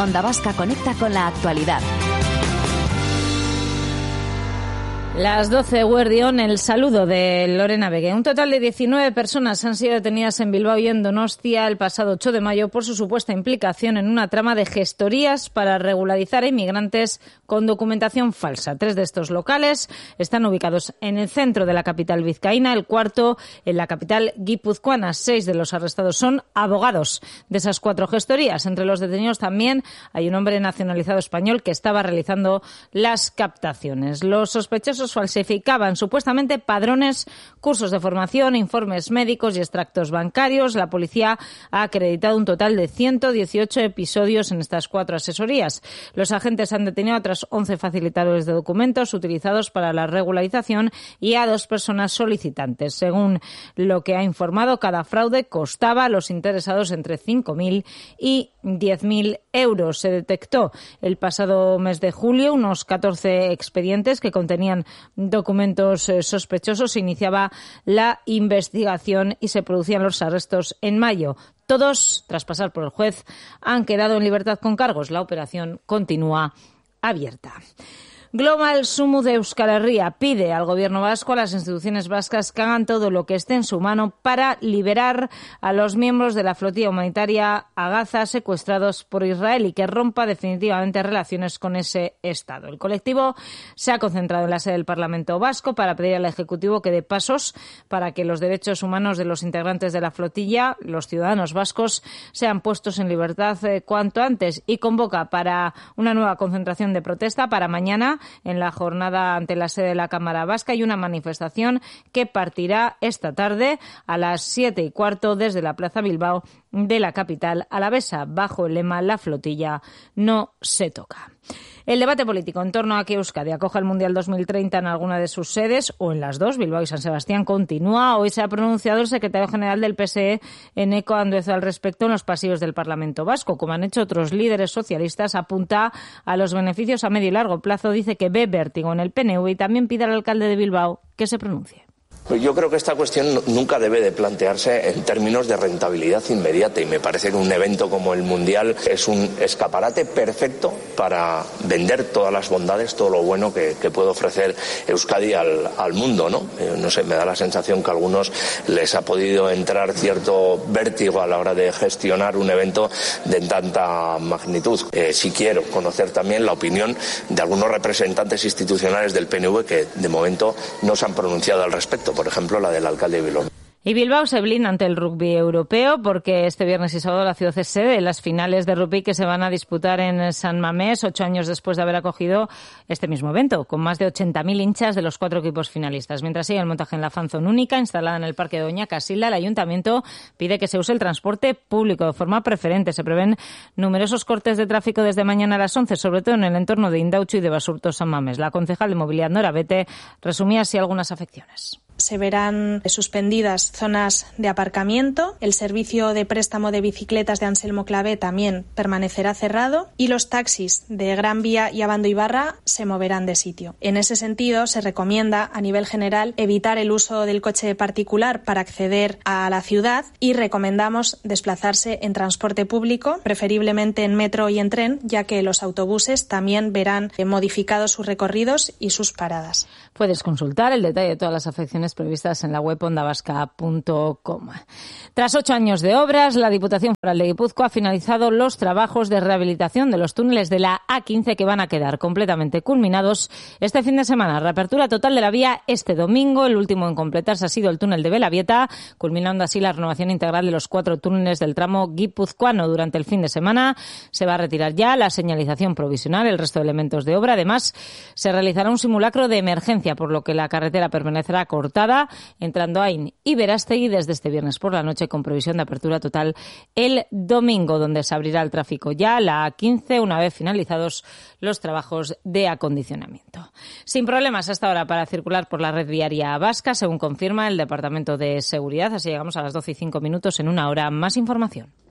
Onda Vasca conecta con la actualidad. Las 12, Eguerdión, el saludo de Lorena Begue. Un total de 19 personas han sido detenidas en Bilbao y en Donostia el pasado 8 de mayo por su supuesta implicación en una trama de gestorías para regularizar a inmigrantes con documentación falsa. 3 de estos locales están ubicados en el centro de la capital vizcaína, el cuarto en la capital guipuzcoana. 6 de los arrestados son abogados de esas 4 gestorías. Entre los detenidos también hay un hombre nacionalizado español que estaba realizando las captaciones. Los sospechosos falsificaban supuestamente padrones, cursos de formación, informes médicos y extractos bancarios. La policía ha acreditado un total de 118 episodios en estas 4 asesorías. Los agentes han detenido a otros 11 facilitadores de documentos utilizados para la regularización y a 2 personas solicitantes. Según lo que ha informado, cada fraude costaba a los interesados entre 5.000 y 10.000 euros. Se detectó el pasado mes de julio unos 14 expedientes que contenían documentos sospechosos. Se iniciaba la investigación y se producían los arrestos en mayo. Todos, tras pasar por el juez, han quedado en libertad con cargos. La operación continúa abierta. Global Sumud de Euskal Herria pide al gobierno vasco, a las instituciones vascas, que hagan todo lo que esté en su mano para liberar a los miembros de la flotilla humanitaria a Gaza secuestrados por Israel y que rompa definitivamente relaciones con ese Estado. El colectivo se ha concentrado en la sede del Parlamento Vasco para pedir al Ejecutivo que dé pasos para que los derechos humanos de los integrantes de la flotilla, los ciudadanos vascos, sean puestos en libertad cuanto antes, y convoca para una nueva concentración de protesta para mañana en la jornada ante la sede de la Cámara Vasca, y una manifestación que partirá esta tarde a las 7:15 desde la Plaza Bilbao de la capital alavesa, bajo el lema "La flotilla no se toca". El debate político en torno a que Euskadi acoja el Mundial 2030 en alguna de sus sedes o en las 2, Bilbao y San Sebastián, continúa. Hoy se ha pronunciado el secretario general del PSE, Eneko Andueza, al respecto en los pasillos del Parlamento Vasco. Como han hecho otros líderes socialistas, apunta a los beneficios a medio y largo plazo, dice que ve vértigo en el PNV y también pide al alcalde de Bilbao que se pronuncie. Yo creo que esta cuestión nunca debe de plantearse en términos de rentabilidad inmediata, y me parece que un evento como el Mundial es un escaparate perfecto para vender todas las bondades, todo lo bueno que puede ofrecer Euskadi al mundo, ¿no? No sé, me da la sensación que a algunos les ha podido entrar cierto vértigo a la hora de gestionar un evento de tanta magnitud. Sí quiero conocer también la opinión de algunos representantes institucionales del PNV que de momento no se han pronunciado al respecto. Por ejemplo, la del alcalde de Bilbao. Y Bilbao se blinda ante el rugby europeo porque este viernes y sábado la ciudad es sede de las finales de rugby que se van a disputar en San Mamés, 8 años después de haber acogido este mismo evento, con más de 80.000 hinchas de los 4 equipos finalistas. Mientras sigue el montaje en la fanzone única instalada en el Parque de Doña Casilda, el ayuntamiento pide que se use el transporte público de forma preferente. Se prevén numerosos cortes de tráfico desde mañana a las 11, sobre todo en el entorno de Indautxu y de Basurto San Mamés. La concejal de Movilidad, Nora Bete, resumía así algunas afecciones. Se verán suspendidas zonas de aparcamiento, el servicio de préstamo de bicicletas de Anselmo Clavé también permanecerá cerrado y los taxis de Gran Vía y Abando Ibarra se moverán de sitio. En ese sentido, se recomienda a nivel general evitar el uso del coche particular para acceder a la ciudad y recomendamos desplazarse en transporte público, preferiblemente en metro y en tren, ya que los autobuses también verán modificados sus recorridos y sus paradas. Puedes consultar el detalle de todas las afecciones previstas en la web ondavasca.com. Tras 8 años de obras, la Diputación Foral de Guipúzcoa ha finalizado los trabajos de rehabilitación de los túneles de la A15 que van a quedar completamente culminados este fin de semana. Reapertura total de la vía este domingo. El último en completarse ha sido el túnel de Belavieta, culminando así la renovación integral de los 4 túneles del tramo guipuzcoano. Durante el fin de semana se va a retirar ya la señalización provisional, el resto de elementos de obra. Además, se realizará un simulacro de emergencia, por lo que la carretera permanecerá cortada entre Andoain y Berastegui desde este viernes por la noche, con previsión de apertura total el domingo, donde se abrirá el tráfico ya la A15 una vez finalizados los trabajos de acondicionamiento. Sin problemas hasta ahora para circular por la red viaria vasca, según confirma el Departamento de Seguridad. Así llegamos a las 12:05. En una hora más información.